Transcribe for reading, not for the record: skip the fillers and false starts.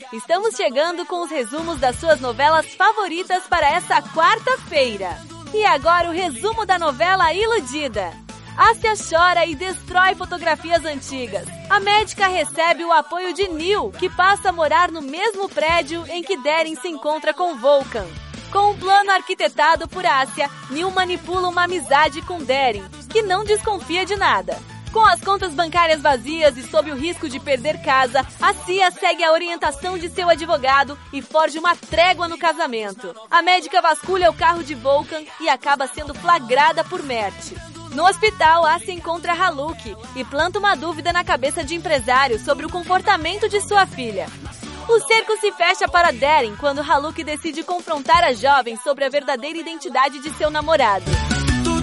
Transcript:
Estamos chegando com os resumos das suas novelas favoritas para essa quarta-feira. E agora o resumo da novela Iludida. Assia chora e destrói fotografias antigas. A médica recebe o apoio de Neil, que passa a morar no mesmo prédio em que Darren se encontra com Vulcan. Com um plano arquitetado por Assia, Neil manipula uma amizade com Darren, que não desconfia de nada. Com as contas bancárias vazias e sob o risco de perder casa, Assia segue a orientação de seu advogado e forja uma trégua no casamento. A médica vasculha o carro de Vulcan e acaba sendo flagrada por Mert. No hospital, Assia encontra Haluk e planta uma dúvida na cabeça de empresário sobre o comportamento de sua filha. O cerco se fecha para Darren quando Haluk decide confrontar a jovem sobre a verdadeira identidade de seu namorado.